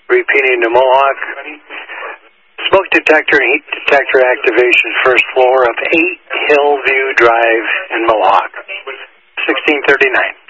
Repeating to Mohawk. Smoke detector and heat detector activation, first floor of 8 Hillview Drive in Mohawk. 1639.